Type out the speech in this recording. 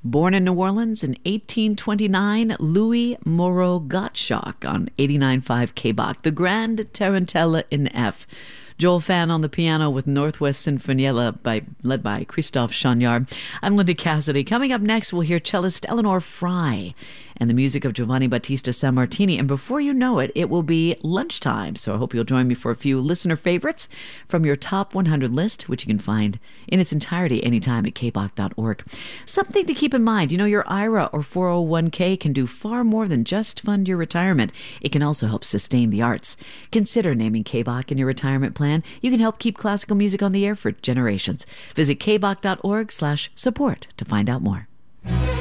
Born in New Orleans in 1829, Louis Moreau Gottschalk on 89.5 KBach, the Grand Tarantella in F. Joel Fan on the piano with Northwest Sinfonietta led by Christophe Chagnard. I'm Linda Cassidy. Coming up next, we'll hear cellist Eleanor Fry and the music of Giovanni Battista Sammartini. And before you know it, it will be lunchtime. So I hope you'll join me for a few listener favorites from your top 100 list, which you can find in its entirety anytime at kbach.org. Something to keep in mind, your IRA or 401k can do far more than just fund your retirement. It can also help sustain the arts. Consider naming KBach in your retirement plan. You can help keep classical music on the air for generations. Visit kbach.org/support to find out more.